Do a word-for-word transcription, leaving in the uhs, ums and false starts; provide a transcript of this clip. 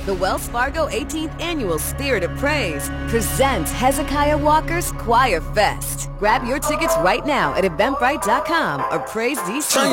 the Wells Fargo eighteenth Annual Spirit of Praise presents Hezekiah Walker's Choir Fest. Grab your tickets right now at eventbrite dot com or praise d c